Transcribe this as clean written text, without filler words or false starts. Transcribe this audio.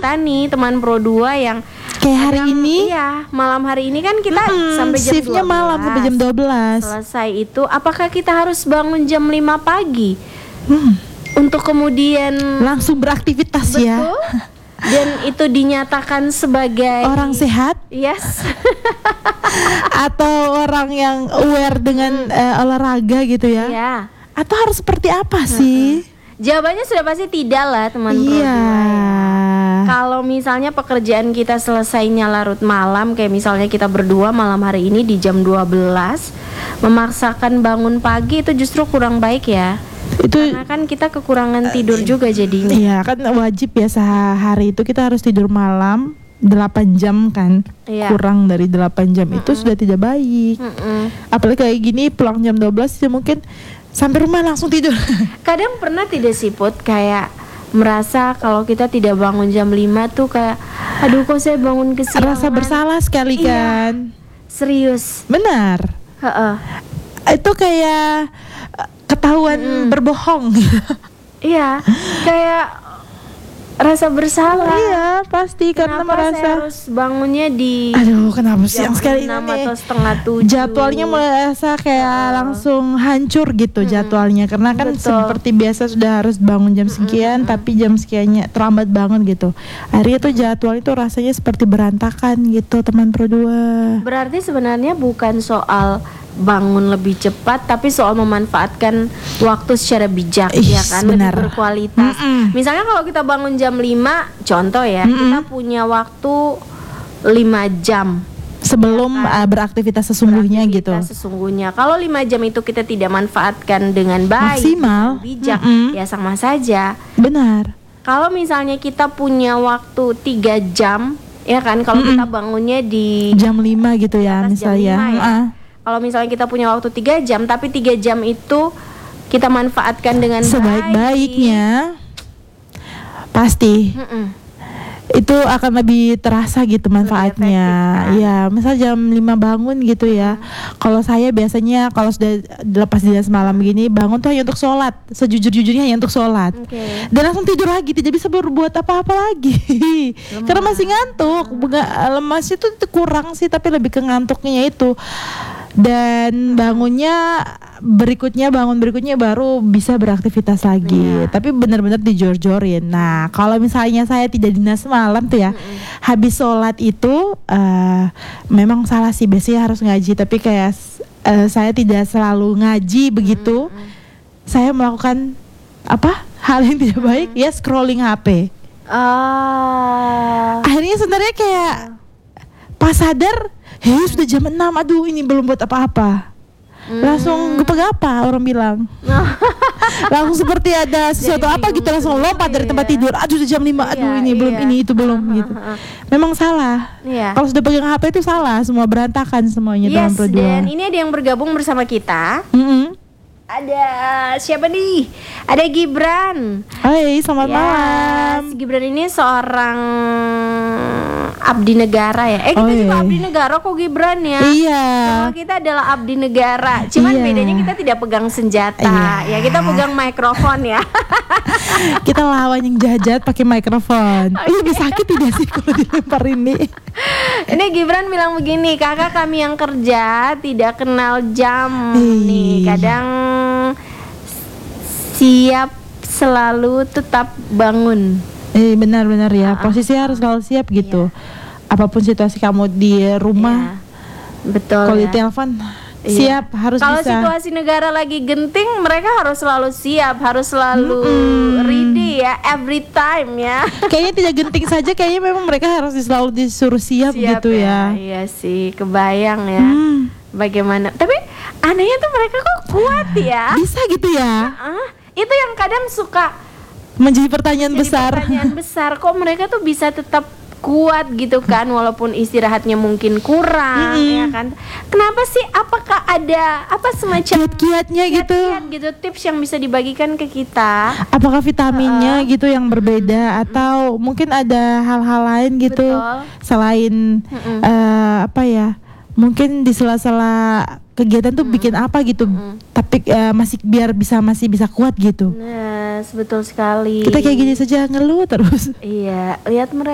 kita nih teman Pro 2 yang kayak hari ini. Iya, malam hari ini kan kita sampai jam 12. Shiftnya malam sampai jam 12. Selesai itu, apakah kita harus bangun jam 5 pagi? Untuk kemudian langsung beraktivitas ya. betul. Dan itu dinyatakan sebagai orang sehat. Yes. Atau orang yang aware dengan olahraga gitu ya. Iya. Atau harus seperti apa sih? Jawabannya sudah pasti tidak lah teman Pro 2 Iya. ya. Kalau misalnya pekerjaan kita selesainya larut malam, kayak misalnya kita berdua malam hari ini di jam 12, memaksakan bangun pagi itu justru kurang baik ya. Itu Karena kan kita kekurangan tidur juga jadinya. iya kan wajib ya sehari itu kita harus tidur malam 8 jam kan. Iya. Kurang dari 8 jam itu sudah tidak baik. Apalagi kayak gini pulang jam 12 ya mungkin sampai rumah langsung tidur. Kadang pernah tidak sih Put kayak merasa kalau kita tidak bangun jam 5 tuh kayak aduh kok saya bangun kesiangan. Rasa bersalah sekali Iya. kan. Serius. Benar. Heeh. Itu kayak ketahuan berbohong. Iya, kayak rasa bersalah. Iya pasti karena Kenapa saya merasa harus bangunnya di aduh kenapa siang jam sekali 6 ini atau setengah 7? jadwalnya merasa kayak langsung hancur gitu jadwalnya karena kan Betul. seperti biasa sudah harus bangun jam sekian tapi jam sekiannya terlambat bangun gitu. Hari itu jadwal itu rasanya seperti berantakan gitu teman Pro 2. Berarti sebenarnya bukan soal bangun lebih cepat tapi soal memanfaatkan waktu secara bijak ya kan, benar. lebih berkualitas. Misalnya kalau kita bangun jam 5, contoh ya, kita punya waktu 5 jam Sebelum beraktivitas sesungguhnya gitu. beraktivitas sesungguhnya. Kalau 5 jam itu kita tidak manfaatkan dengan baik, Maksimal. dengan bijak, ya sama saja. Benar. Kalau misalnya kita punya waktu 3 jam, ya kan, kalau kita bangunnya di Jam 5 gitu ya atas jam misalnya. 5 ya. Kalau misalnya kita punya waktu 3 jam, tapi 3 jam itu kita manfaatkan dengan Sebaik-baiknya pasti itu akan lebih terasa gitu manfaatnya. efektif, kan? Ya, misal jam 5 bangun gitu ya. Kalau saya biasanya kalau sudah lepas dinas malam gini bangun tuh hanya untuk sholat. Sejujur-jujurnya hanya untuk sholat. Oke. Dan langsung tidur lagi, tidak bisa berbuat apa-apa lagi. Karena masih ngantuk. Lemas itu kurang sih, tapi lebih ke ngantuknya itu. Dan bangun berikutnya baru bisa beraktivitas lagi. Tapi benar-benar dijor-jorin. Nah, kalau misalnya saya tidak dinas malam tuh ya, habis sholat itu memang salah sih, biasanya harus ngaji. Tapi kayak saya tidak selalu ngaji begitu. Saya melakukan hal yang tidak baik, ya scrolling HP. Akhirnya sebenarnya kayak pas sadar, sudah jam 6, aduh ini belum buat apa-apa. Langsung gepeng-apa orang bilang. Langsung seperti ada sesuatu apa gitu, langsung lompat dari tempat tidur. Aduh sudah jam 5, aduh ini belum, ini itu belum gitu. Memang salah. Kalau sudah pegang HP itu salah, semua berantakan semuanya dalam Pro 2. Dan ini ada yang bergabung bersama kita. Ada siapa nih? Ada Gibran. Hai, selamat malam. Si Gibran ini seorang abdi negara ya. Kita juga abdi negara kok Gibran ya. Iya. Nama kita adalah abdi negara. Cuman bedanya kita tidak pegang senjata. Ya kita pegang mikrofon ya. Kita lawan yang jahat pakai mikrofon. Lebih sakit tidak sih kalau dilempar ini? Ini Gibran bilang begini, kakak kami yang kerja tidak kenal jam nih. Kadang siap selalu tetap bangun. Benar-benar ya. Posisi harus selalu siap gitu. Apapun situasi kamu di rumah. Betul. Kalau ditelepon siap, harus kalau bisa. Kalau situasi negara lagi genting, mereka harus selalu siap, harus selalu ready ya, every time ya. Kayaknya tidak genting saja, kayaknya memang mereka harus selalu disuruh siap gitu ya. Iya sih, kebayang ya. Bagaimana? Tapi anehnya tuh mereka kok kuat ya. Bisa gitu ya. Itu yang kadang suka menjadi pertanyaan besar. Pertanyaan besar, kok mereka tuh bisa tetap kuat gitu kan, walaupun istirahatnya mungkin kurang ya kan. Kenapa sih? Apakah ada semacam kiat-kiatnya gitu tips yang bisa dibagikan ke kita? Apakah vitaminnya gitu yang berbeda atau mungkin ada hal-hal lain gitu? Betul. Selain mungkin di sela-sela kegiatan tuh bikin apa gitu, tapi masih bisa kuat gitu. Nah, betul sekali. Kita kayak gini saja ngeluh terus. Iya, lihat mereka